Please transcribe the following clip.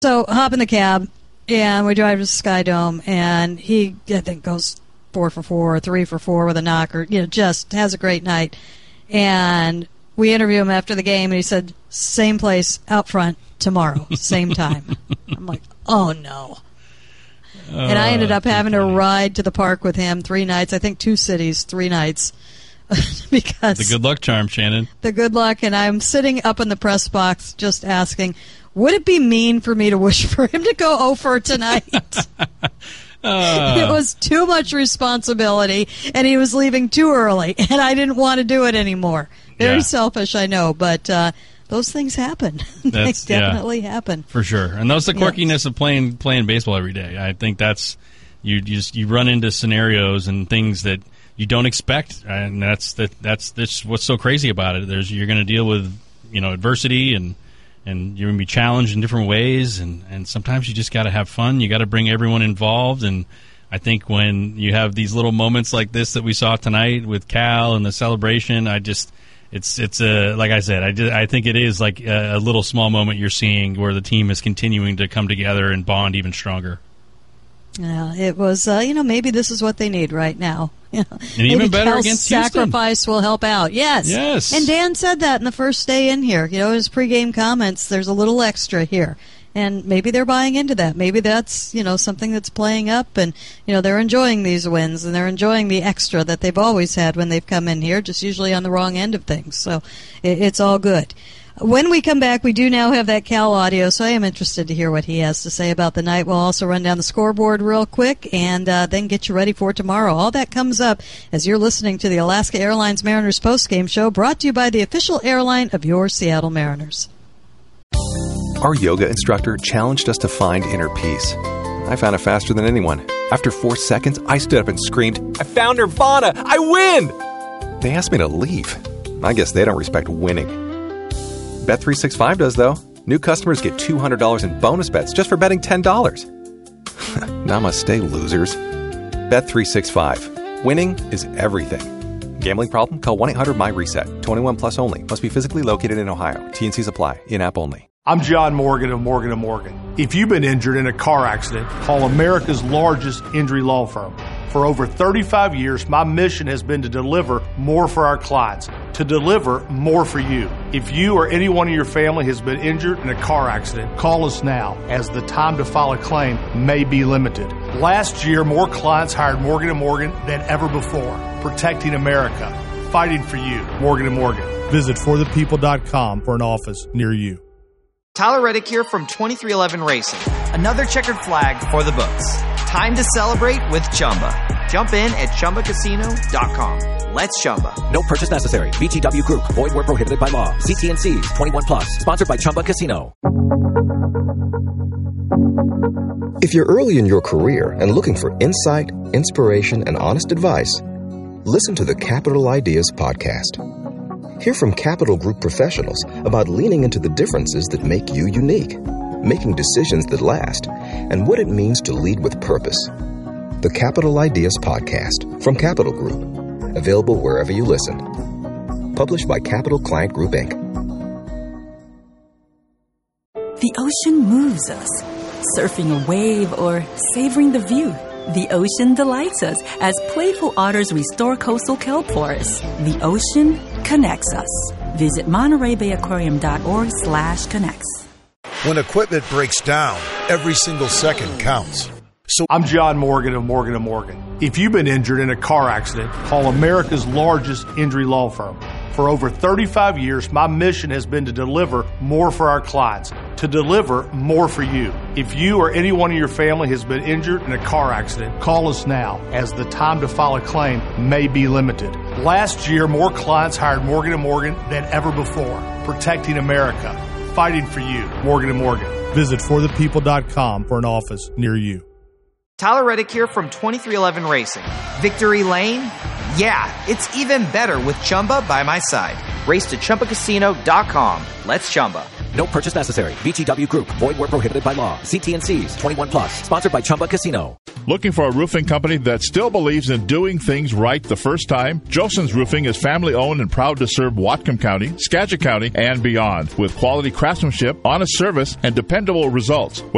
So hop in the cab, and we drive to Sky Dome, and he, I think, goes 4 for 4 or 3 for 4 with a knocker, just has a great night. And we interview him after the game, and he said, same place out front tomorrow, same time. I'm like, oh, no. And I ended up having to ride to the park with him 3 nights, I think 2 cities, 3 nights. Because the good luck charm, Shannon. The good luck, and I'm sitting up in the press box just asking, would it be mean for me to wish for him to go 0 for tonight? It was too much responsibility, and he was leaving too early, and I didn't want to do it anymore. Very selfish, I know, but those things happen. They definitely happen. For sure. And that's the quirkiness of playing baseball every day. I think that's you run into scenarios and things that you don't expect, and that's what's so crazy about it. You're going to deal with adversity, and you're going to be challenged in different ways, and sometimes you just got to have fun. You got to bring everyone involved, and I think when you have these little moments like this that we saw tonight with Cal and the celebration, it's like I said, I think it is like a little small moment you're seeing where the team is continuing to come together and bond even stronger. Yeah, it was, maybe this is what they need right now. And even better Cal's against Houston. Sacrifice will help out. Yes. And Dan said that in the first day in here. His pregame comments, there's a little extra here. And maybe they're buying into that. Maybe that's, something that's playing up, and, they're enjoying these wins, and they're enjoying the extra that they've always had when they've come in here, just usually on the wrong end of things. So it's all good. When we come back, we do now have that Cal audio, so I am interested to hear what he has to say about the night. We'll also run down the scoreboard real quick and then get you ready for tomorrow. All that comes up as you're listening to the Alaska Airlines Mariners postgame show, brought to you by the official airline of your Seattle Mariners. Our yoga instructor challenged us to find inner peace. I found it faster than anyone. After 4 seconds, I stood up and screamed, "I found Nirvana! I win!" They asked me to leave. I guess they don't respect winning. Bet365 does, though. New customers get $200 in bonus bets just for betting $10. Namaste, losers. Bet365. Winning is everything. Gambling problem? Call 1-800-MY-RESET. 21 plus only. Must be physically located in Ohio. T&Cs apply. In-app only. I'm John Morgan of Morgan & Morgan. If you've been injured in a car accident, call America's largest injury law firm. For over 35 years, my mission has been to deliver more for our clients, to deliver more for you. If you or anyone in your family has been injured in a car accident, call us now, as the time to file a claim may be limited. Last year, more clients hired Morgan & Morgan than ever before, protecting America, fighting for you. Morgan & Morgan. Visit forthepeople.com for an office near you. Tyler Reddick here from 2311 Racing. Another checkered flag for the books. Time to celebrate with Chumba. Jump in at ChumbaCasino.com. Let's Chumba. No purchase necessary. VGW Group. Void where prohibited by law. See T&Cs. 21 plus. Sponsored by Chumba Casino. If you're early in your career and looking for insight, inspiration, and honest advice, listen to the Capital Ideas podcast. Hear from Capital Group professionals about leaning into the differences that make you unique, making decisions that last, and what it means to lead with purpose. The Capital Ideas Podcast from Capital Group. Available wherever you listen. Published by Capital Client Group, Inc. The ocean moves us. Surfing a wave or savoring the view. The ocean delights us as playful otters restore coastal kelp forests. The ocean connects us. Visit MontereyBayAquarium.org/connects. When equipment breaks down, every single second counts. So I'm John Morgan of Morgan & Morgan. If you've been injured in a car accident, call America's largest injury law firm. For over 35 years, my mission has been to deliver more for our clients, to deliver more for you. If you or anyone in your family has been injured in a car accident, call us now, as the time to file a claim may be limited. Last year, more clients hired Morgan & Morgan than ever before, protecting America, fighting for you. Morgan & Morgan. Visit forthepeople.com for an office near you. Tyler Reddick here from 2311 Racing. Victory Lane? Yeah, it's even better with Chumba by my side. Race to ChumbaCasino.com. Let's Chumba. No purchase necessary. VGW Group. Void where prohibited by law. See T&Cs. 21 plus. Sponsored by Chumba Casino. Looking for a roofing company that still believes in doing things right the first time? Joson's Roofing is family-owned and proud to serve Whatcom County, Skagit County, and beyond with quality craftsmanship, honest service, and dependable results.